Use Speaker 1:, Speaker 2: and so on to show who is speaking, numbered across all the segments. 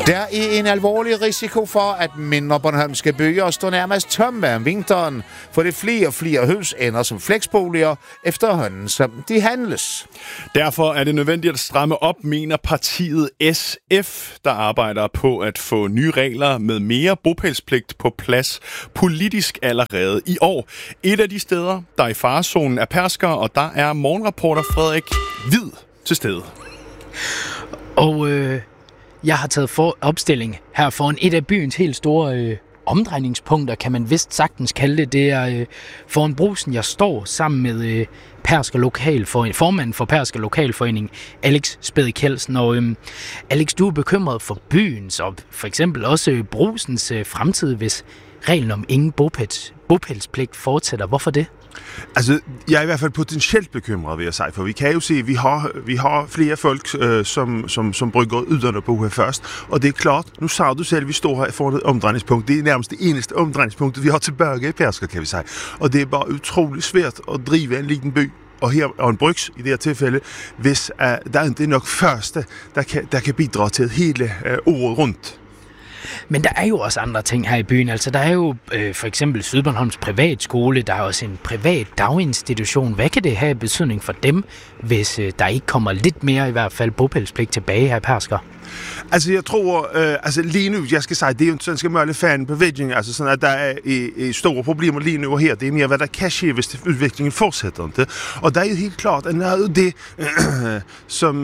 Speaker 1: Der er en alvorlig risiko for, at mindre bornholmske byer står nærmest tomme om vinteren, for det flere og flere hus ender som fleksboliger efterhånden, som de handles.
Speaker 2: Derfor er det nødvendigt at stramme op, mener partiet SF, der arbejder på at få nye regler med mere bopælspligt på plads politisk allerede i år. Et af de steder, der er i farezonen, er Persker, og der er morgenreporter Frederik Hvid til stede.
Speaker 3: Og jeg har taget opstilling her foran et af byens helt store omdrejningspunkter, kan man vist sagtens kalde det. Det er foran Brugsen, jeg står sammen med formanden for Persker Lokalforening, Alex Spæde-Kjeldsen. Og Alex, du er bekymret for byens og for eksempel også Brugsens fremtid, hvis reglen om ingen bopælspligt fortsætter. Hvorfor det?
Speaker 4: Altså, jeg er i hvert fald potentielt bekymret, vil jeg sige, for vi kan jo se, at vi har flere folk, som brygger yderne på her først, og det er klart, nu sagde du selv, at vi står her foran et omdrejningspunkt. Det er nærmest det eneste omdrejningspunkt, vi har tilbage i Persker, kan vi sige. Og det er bare utrolig svært at drive en liten by, og her er en Brygs i det her tilfælde, hvis der ikke er nok første, der kan bidrage til hele året rundt.
Speaker 3: Men der er jo også andre ting her i byen. Altså, der er jo for eksempel Sydbornholms privatskole, der er også en privat daginstitution. Hvad kan det have betydning for dem, hvis der ikke kommer lidt mere, i hvert fald, bopælspligt tilbage her i Persker?
Speaker 4: Altså, jeg tror, lige nu, jeg skal sige, det er jo sådan skal mørle fan på væggen, altså sådan, at der er store problemer lige nu og her. Det er mere, hvad der kan ske, hvis udviklingen fortsætter ikke? Og der er jo helt klart, at noget af det, som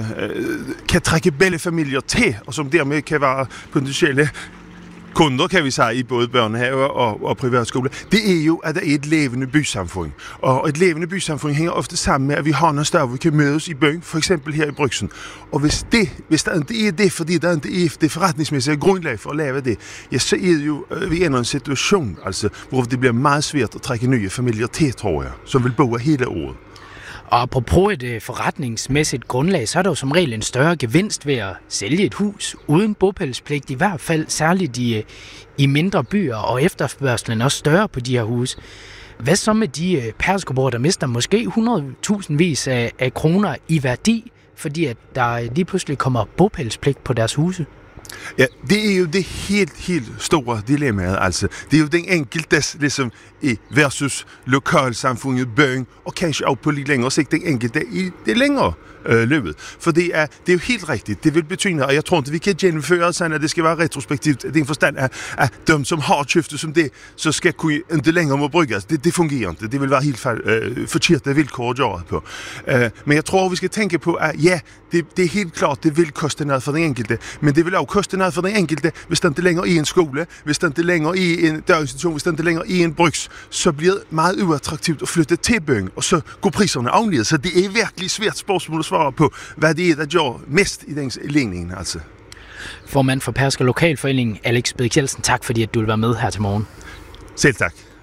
Speaker 4: kan trække bellefamilier til, og som dermed kan være potentielle kunder, kan vi sige, i både børnehaver og privatskoler, det er jo, at der er et levende bysamfund. Og et levende bysamfund hænger ofte sammen med, at vi har nogle steder, hvor vi kan mødes i byen, for eksempel her i Brygsen. Og hvis der ikke er det, fordi der ikke er det forretningsmæssige grundlag for at lave det, ja, så er det jo, vi ender en situation, altså, hvor det bliver meget svært at trække nye familier til, tror jeg, som vil bo hele året.
Speaker 3: Og apropos et forretningsmæssigt grundlag, så er der jo som regel en større gevinst ved at sælge et hus uden bopælspligt, i hvert fald særligt i mindre byer, og efterspørgslen er også større på de her huse. Hvad så med de perskerborgere, der mister måske 100.000 af kroner i værdi, fordi at der lige pludselig kommer bopælspligt på deres huse?
Speaker 4: Ja, det er jo det helt store dilemmaet, altså. Det er jo den enkeltes, ligesom, versus lokalsamfundet, byen, og kanskje også på lidt længere sigt, den enkelte i det længere løbet. For det er jo helt rigtigt. Det vil betyde, og jeg tror ikke, vi kan gennemføre sådan, at det skal være retrospektivt. Det er en forstand at de, som har købt som det, så skal kunne ikke længere må brygges. Det fungerer ikke. Det vil være helt forkerte vilkår at gøre på. Men jeg tror, vi skal tænke på, at ja, det er helt klart, det vil koste noget for den enkelte, men det vil også koste noget for den enkelte, hvis den ikke længere er i en skole, hvis den ikke længere er i en daginstitution, hvis den ikke længere er i en Brygs, så bliver det meget uattraktivt at flytte til byen, og så går priserne afned. Så det er virkelig svært spørgsmål at svare på, hvad det er, der gør mest i den ligningen, altså.
Speaker 3: Formand for Persker Lokalforening, Alex Spæde-Kjeldsen, tak fordi at du vil være med her til morgen.
Speaker 4: Selv tak.